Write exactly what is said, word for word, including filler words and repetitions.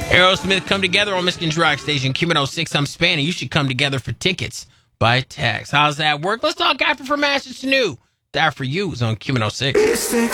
Aerosmith come together on Michigan's Rock Station, Q one oh six. I'm Spanny. You should come together for tickets by text. How's that work? Let's talk after from Masters to New. That for you is on Q one oh six.